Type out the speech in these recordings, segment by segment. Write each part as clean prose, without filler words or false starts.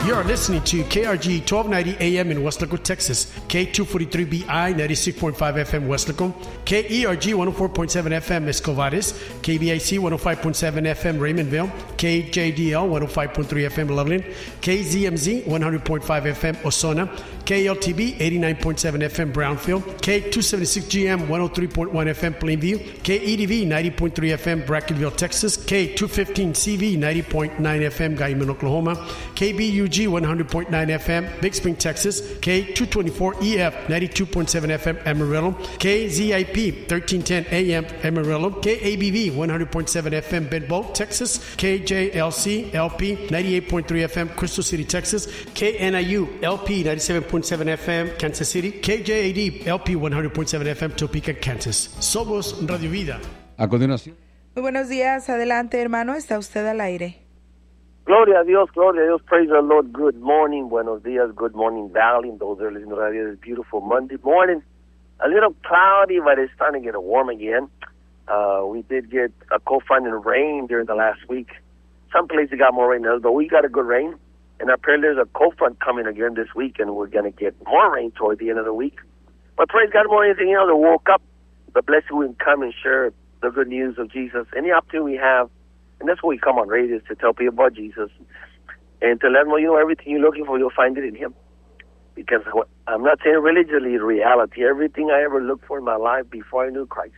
You're listening to KRG 1290 AM in Weslaco, Texas, K243BI 96.5 FM Weslaco, KERG 104.7 FM Escovares, KBIC 105.7 FM Raymondville, KJDL 105.3 FM Loveland, KZMZ 100.5 FM Osona, KLTB 89.7 FM Brownfield, K276GM 103.1 FM Plainview, KEDV 90.3 FM Brackettville, Texas, K215CV 90.9 FM Guyman, Oklahoma, KBUG 100.9 FM Big Spring, Texas, K224EF 92.7 FM Amarillo, KZIP 1310 AM Amarillo, KABV 100.7 FM Bedbolt, Texas, KJLC LP 98.3 FM Crystal City, Texas, KNIU LP 97.7 FM Kansas City, KJAD LP 100.7 FM Topeka, Kansas. Somos Radio Vida. A continuación. Muy buenos días, adelante hermano, está usted al aire. Gloria a Dios, praise the Lord. Good morning, buenos dias, good morning, Valley. Those are listening to radio this beautiful Monday morning. A little cloudy, but it's starting to get warm again. We did get a cold front and rain during the last week. Some places got more rain than others, but we got a good rain. And apparently there's a cold front coming again this week, and we're going to get more rain toward the end of the week. But praise God more than anything else, I woke up. The blessed we can come and share the good news of Jesus. Any opportunity we have, and that's what we come on radio, is to tell people about Jesus and to let them know, everything you're looking for, you'll find it in Him. Because I'm not saying religiously, reality. Everything I ever looked for in my life before I knew Christ,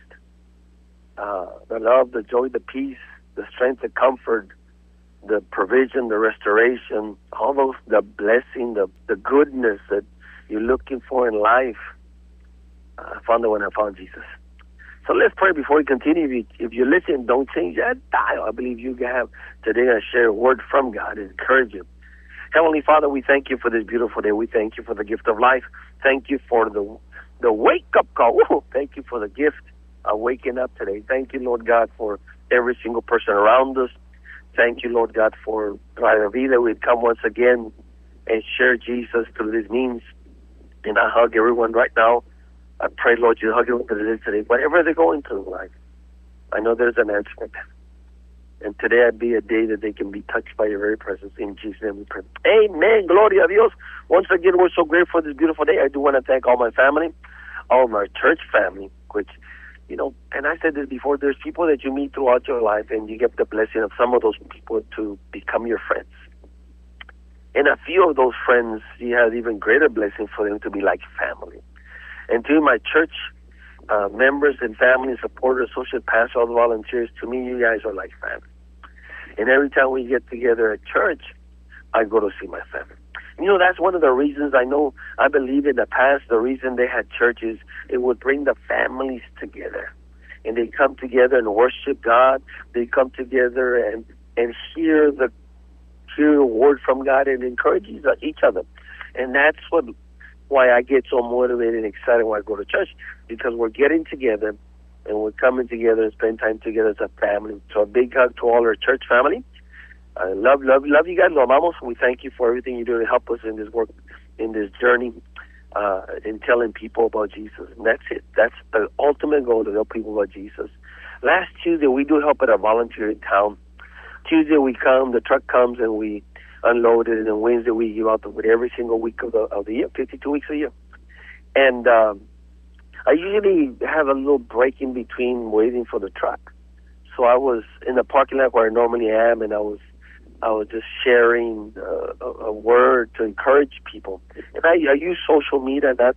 the love, the joy, the peace, the strength, the comfort, the provision, the restoration, all those, the blessing, the goodness that you're looking for in life, I found it when I found Jesus. So let's pray before we continue. If you listen, don't change that dial. I believe you have today to share a word from God and encourage you. Heavenly Father, we thank you for this beautiful day. We thank you for the gift of life. Thank you for the wake-up call. Woo! Thank you for the gift of waking up today. Thank you, Lord God, for every single person around us. Thank you, Lord God, for Radio Vida. We'd come once again and share Jesus through these means. And I hug everyone right now. I pray, Lord, you hug everyone today. Whatever they're going through in life, I know there's an answer. And today I'd be a day that they can be touched by your very presence. In Jesus' name we pray. Amen. Gloria a Dios. Once again, we're so grateful for this beautiful day. I do want to thank all my family, all my church family, which, and I said this before, there's people that you meet throughout your life and you get the blessing of some of those people to become your friends. And a few of those friends, you have even greater blessing for them to be like family. And to my church members and family, supporters, associate pastors, all the volunteers, to me, you guys are like family. And every time we get together at church, I go to see my family. That's one of the reasons I believe in the past, the reason they had churches, it would bring the families together. And they come together and worship God. They come together and hear a word from God and encourage each other. And that's why I get so motivated and excited when I go to church, because we're getting together and we're coming together and spend time together as a family. So a big hug to all our church family. I love you guys. Lo amamos. We thank you for everything you do to help us in this work, in this journey, in telling people about Jesus. And that's it. That's the ultimate goal, to tell people about Jesus. Last Tuesday, we do help at a volunteer in town. Tuesday, we come, the truck comes, and we unload it, and then Wednesday, we give out the wood every single week of the year, 52 weeks a year. And I usually have a little break in between waiting for the truck. So I was in the parking lot where I normally am, and I was just sharing a word to encourage people. And I use social media not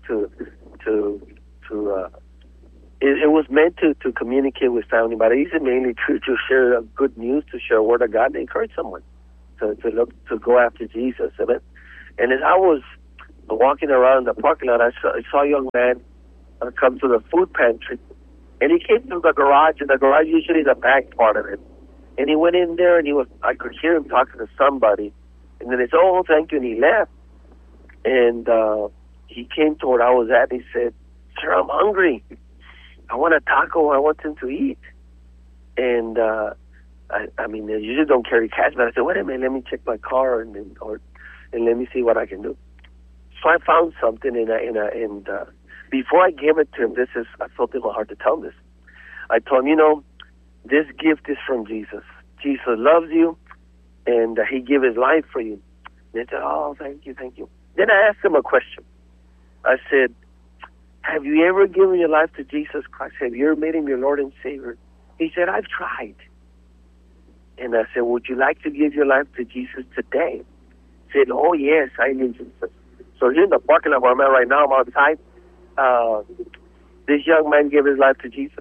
it was meant to communicate with family, but I use it mainly to share good news, to share a word of God, and encourage someone to go after Jesus. Amen. And as I was walking around the parking lot, I saw a young man come to the food pantry, and he came to the garage, and the garage usually the back part of it. And he went in there, and I could hear him talking to somebody. And then he said, "Oh, thank you," and he left. And he came to where I was at, and he said, "Sir, I'm hungry. I want a taco. I want something to eat." And I mean, they usually don't carry cash, but I said, "Wait a minute, let me check my car and let me see what I can do." So I found something, and before I gave it to him, I felt in my heart to tell him this. I told him, this gift is from Jesus. Jesus loves you, and He gave His life for you. They said, oh, thank you, thank you. Then I asked him a question. I said, have you ever given your life to Jesus Christ? Have you ever made him your Lord and Savior? He said, I've tried. And I said, would you like to give your life to Jesus today? He said, oh, yes, I need Jesus. So here in the parking lot where I'm at right now, I'm outside. This young man gave his life to Jesus.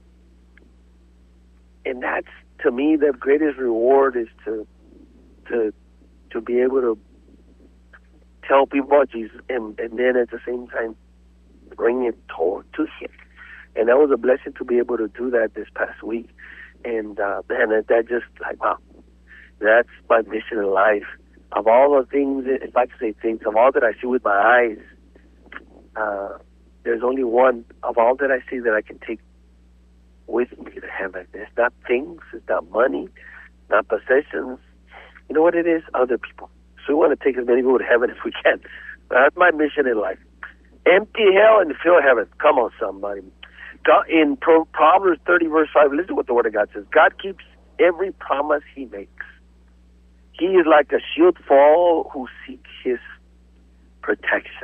And that's, to me, the greatest reward is to be able to tell people about Jesus and then at the same time bring it to him. And that was a blessing to be able to do that this past week. And that just like, wow, that's my mission in life. Of all the things, if I could say things, of all that I see with my eyes, there's only one of all that I see that I can take with me to heaven. It's not things, it's not money, not possessions. You know what it is? Other people. So we want to take as many people to heaven as we can. That's my mission in life. Empty hell and fill heaven. Come on, somebody. God, in Proverbs 30, verse 5, listen to what the Word of God says. God keeps every promise he makes. He is like a shield for all who seek his protection.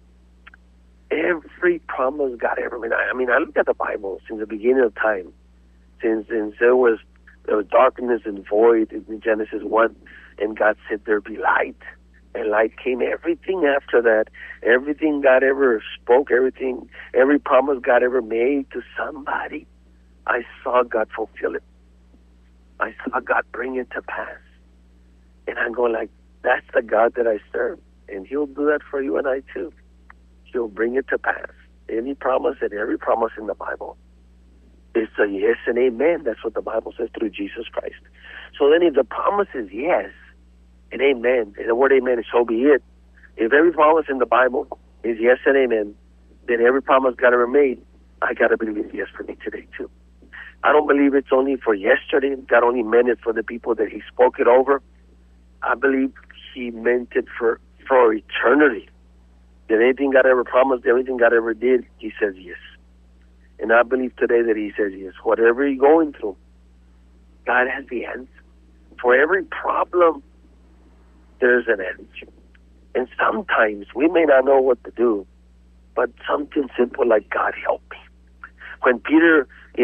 Every promise God ever made. I mean, I look at the Bible since the beginning of time. Since there was darkness and void in Genesis 1, and God said there be light. And light came. Everything after that, everything God ever spoke, every promise God ever made to somebody, I saw God fulfill it. I saw God bring it to pass. And I'm going like, that's the God that I serve. And he'll do that for you and I too. He'll bring it to pass. Any promise and every promise in the Bible is a yes and amen. That's what the Bible says through Jesus Christ. So then if the promise is yes and amen, and the word amen is so be it, if every promise in the Bible is yes and amen, then every promise God ever made, I got to believe it's yes for me today too. I don't believe it's only for yesterday. God only meant it for the people that he spoke it over. I believe he meant it for eternity. That anything God ever promised, everything God ever did, he says yes. And I believe today that he says yes. Whatever you're going through, God has the answer. For every problem, there's an answer. And sometimes we may not know what to do, but something simple like, God help me. When Peter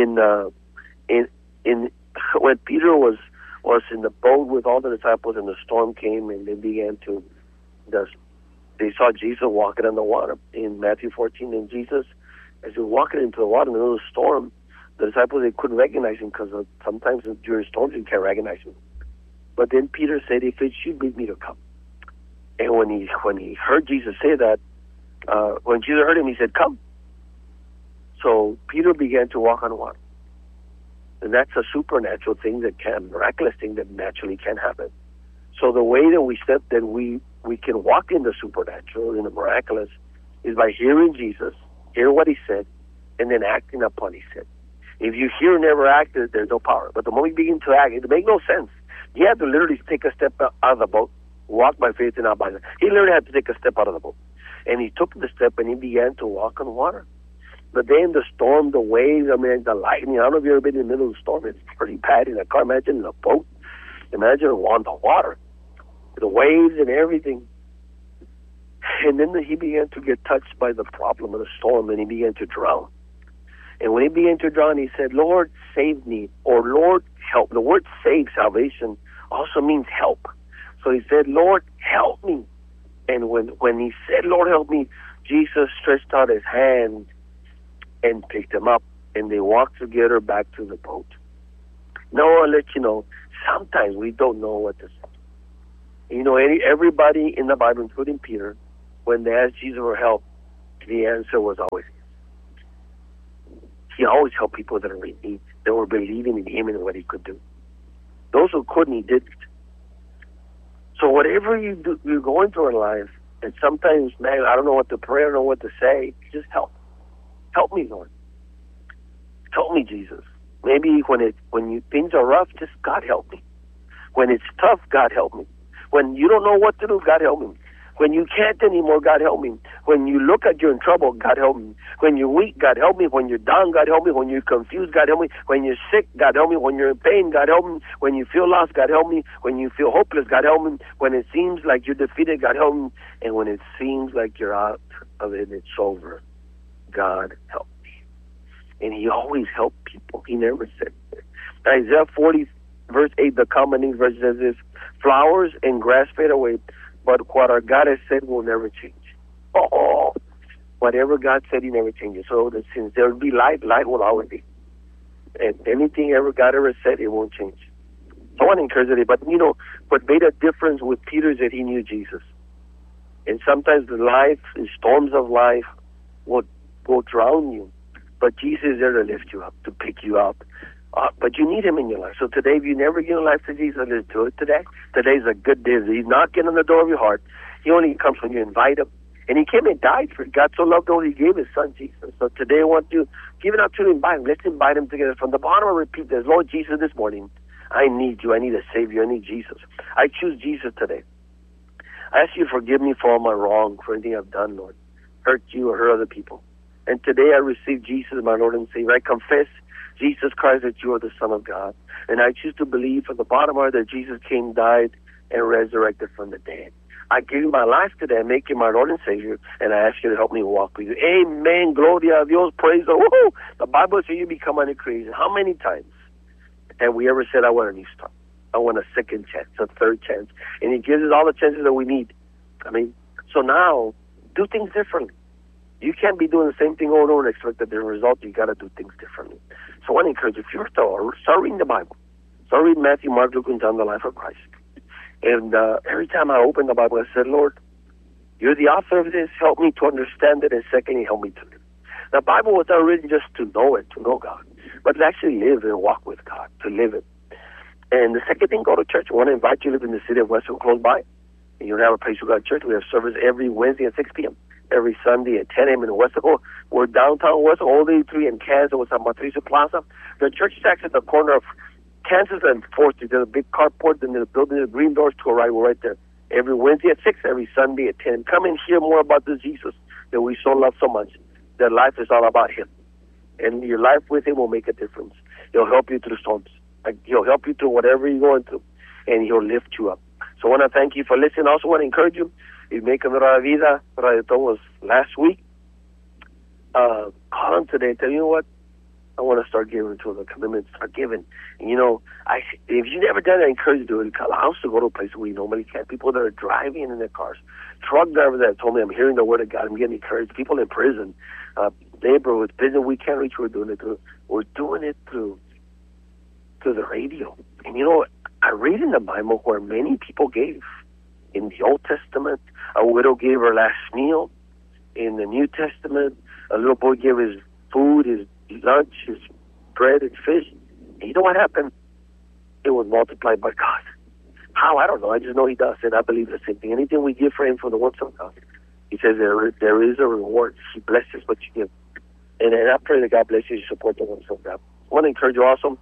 when Peter was in the boat with all the disciples and the storm came and they saw Jesus walking on the water in Matthew 14. And Jesus, as he was walking into the water in the middle of the storm, the disciples, they couldn't recognize him because sometimes during storms you can't recognize him. But then Peter said, if it should bid me to come. And when he heard Jesus say that, when Jesus heard him, he said, come. So Peter began to walk on water. And that's a supernatural thing miraculous thing that naturally can happen. So the way that we can walk in the supernatural, in the miraculous, is by hearing Jesus, hear what he said, and then acting upon what he said. If you hear and never act, there's no power. But the moment you begin to act, it makes no sense. You have to literally take a step out of the boat, walk by faith and not by sight. He literally had to take a step out of the boat. And he took the step and he began to walk on water. But then the storm, the waves, the lightning, I don't know if you've ever been in the middle of the storm. It's pretty bad in a car. Imagine in a boat. Imagine on the water. The waves and everything. And then he began to get touched by the problem of the storm and he began to drown. And when he began to drown, he said, Lord, save me, or Lord, help. The word save, salvation, also means help. So he said, Lord, help me. And when he said, Lord, help me, Jesus stretched out his hand and picked him up, and they walked together back to the boat. Now I'll let you know, sometimes we don't know what to say. You know, everybody in the Bible, including Peter, when they asked Jesus for help, the answer was always yes. He always helped people that are in need, that were believing in him and what he could do. Those who couldn't, he didn't. So whatever you do, you're going through in life, and sometimes, man, I don't know what to pray, I don't know what to say, just help. Help me, Lord. Help me, Jesus. Maybe when things are rough, just God help me. When it's tough, God help me. When you don't know what to do, God help me. When you can't anymore, God help me. When you look at you're in trouble, God help me. When you're weak, God help me. When you're down, God help me. When you're confused, God help me. When you're sick, God help me. When you're in pain, God help me. When you feel lost, God help me. When you feel hopeless, God help me. When it seems like you're defeated, God help me. And when it seems like you're out of it, it's over, God help me. And he always helped people. He never said that. Isaiah 40, verse 8, the common verse says this: flowers and grass fade away, but what our God has said will never change. Oh, whatever God said, he never changes. So that since there will be light, light will always be. And anything God ever said, it won't change. So I want to encourage you. But, what made a difference with Peter is that he knew Jesus. And sometimes the storms of life will drown you. But Jesus is there to lift you up, to pick you up. But you need him in your life. So today, if you never give your life to Jesus, let's do it today. Today's a good day. He's knocking on the door of your heart. He only comes when you invite him. And he came and died for you. God so loved the world, he gave his son, Jesus. So today I want to give an opportunity to invite him. Let's invite him together. From the bottom, I repeat this: Lord Jesus, this morning, I need you. I need a Savior. I need Jesus. I choose Jesus today. I ask you to forgive me for all my wrong, for anything I've done, Lord. Hurt you or hurt other people. And today I receive Jesus as my Lord and Savior. I confess, Jesus Christ, that you are the Son of God. And I choose to believe from the bottom of my heart that Jesus came, died, and resurrected from the dead. I give you my life today. I make you my Lord and Savior, and I ask you to help me walk with you. Amen. Gloria a Dios. Praise the Lord. The Bible says you become a new creation. How many times have we ever said, I want a new start? I want a second chance, a third chance. And he gives us all the chances that we need. So now, do things differently. You can't be doing the same thing over and over and expect a different result. You got to do things differently. So I want to encourage you, if you're start reading the Bible. Start reading Matthew, Mark, Luke, and John, the life of Christ. And every time I open the Bible, I said, Lord, you're the author of this. Help me to understand it. And secondly, help me to live. The Bible was not written just to know it, to know God, but to actually live and walk with God, to live it. And the second thing, go to church. I want to invite you to live in the city of Westwood, close by. And you have a place to go to church. We have service every Wednesday at 6 p.m., every Sunday at 10 a.m. in Westwood. We're downtown Westwood, all the 3 in Kansas, with San Patricio Plaza. The church is actually at the corner of Kansas and 4th Street. There's a big carport, and there's a building with green doors to our right. We're right there. Every Wednesday at 6, every Sunday at 10. Come and hear more about this Jesus that we so love so much. That life is all about him. And your life with him will make a difference. He'll help you through storms. He'll help you through whatever you're going through. And he'll lift you up. So I want to thank you for listening. I also want to encourage you. If you make a vida, that was last week. Call him today and tell you know what? I want to start giving to the commitment, start giving. And, if you've never done it, I encourage you to do it. I also go to a place where we normally can't. People that are driving in their cars. Truck drivers that told me, I'm hearing the word of God. I'm getting encouraged. People in prison. Neighborhoods, prison we can't reach. We're doing it through the radio. And, I read in the Bible where many people gave. In the Old Testament, a widow gave her last meal. In the New Testament, a little boy gave his food, his lunch, his bread and fish. And you know what happened? It was multiplied by God. How? I don't know. I just know he does, and I believe the same thing. Anything we give for him for the works of God, he says there is a reward. He blesses what you give. And I pray that God bless you to support the works of God. I want to encourage you also,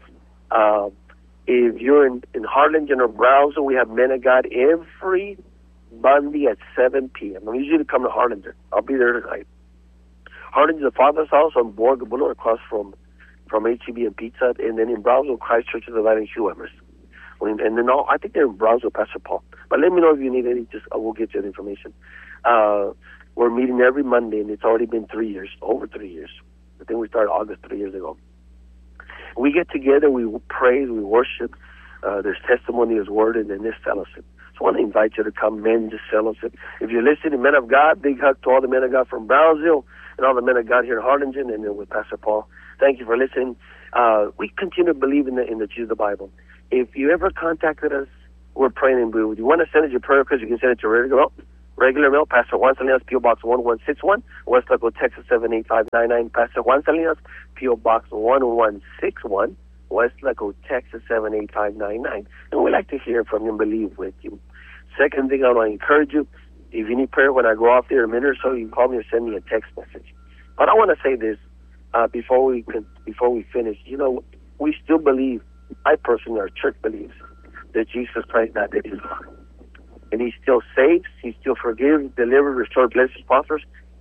if you're in Harlingen or Brownsville, we have Men of God every Monday at 7 p.m. I'm usually come to Harlingen. I'll be there tonight. Harlingen, the Father's House on Borg Boulevard, across from HEB and Pizza, and then in Brownsville, Christ Church of the Light and Hugh Emerson. And then I think they're in Brownsville, Pastor Paul. But let me know if you need any. I will get you that information. We're meeting every Monday, and it's already been 3 years, over 3 years. I think we started August 3 years ago. We get together, we praise, we worship. There's testimony, there's word, and then there's fellowship. So I want to invite you to come, men, just fellowship. If you're listening, Men of God, big hug to all the Men of God from Brownsville and all the Men of God here in Harlingen, and then with Pastor Paul. Thank you for listening. We continue to believe in the Jesus of the Bible. If you ever contacted us, we're praying and believe. You want to send us your prayer request, you can send it to regular mail, Pastor Juan Salinas, P.O. Box 1161, West Laco, Texas 78599. Pastor Juan Salinas, P.O. Box 1161, West Laco, Texas 78599. And we'd like to hear from you and believe with you. Second thing, I want to encourage you, if you need prayer when I go off there in a minute or so, you can call me or send me a text message. But I want to say this before we finish. We still believe, I personally, our church believes, that Jesus Christ died, that he's alive. And he still saves, he still forgives, delivers, restores, blesses, prospers,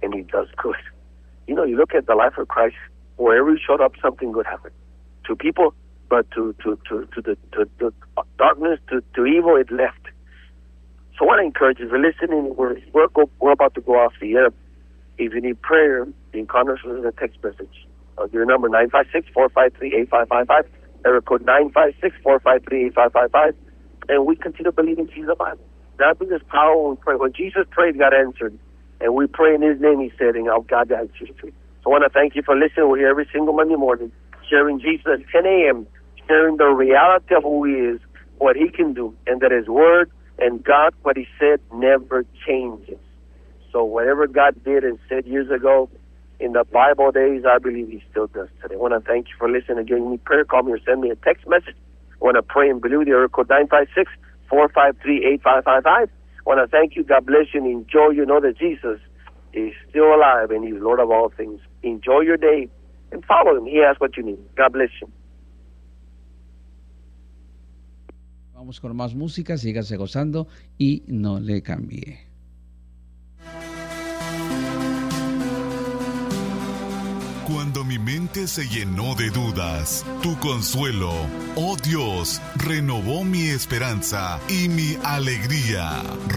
and He does good. You know, you look at the life of Christ, wherever He showed up, something good happened to people, but to the darkness, to evil, it left. So I want to encourage you, if you're listening, we're about to go off the air. If you need prayer, you can contact us in a text message. Your number, 956-453-8555, error code 956-453-8555, and we continue to believe in Jesus' Bible. That brings us power when we pray. When Jesus prayed, God answered, and we pray in His name, He said, and God answers too. So I want to thank you for listening. We're here every single Monday morning, sharing Jesus at 10 a.m., sharing the reality of who He is, what He can do, and that His Word and God, what He said, never changes. So whatever God did and said years ago in the Bible days, I believe He still does today. I want to thank you for listening. Again, you need prayer, call me or send me a text message. I want to pray and believe with you. Code 956-453-8555. I want to thank you. God bless you and enjoy. You know that Jesus is still alive and He's Lord of all things. Enjoy your day and follow Him. He has what you need. God bless you. Vamos con más música, sígase gozando y no le cambie. Cuando mi mente se llenó de dudas, tu consuelo, oh Dios, renovó mi esperanza y mi alegría.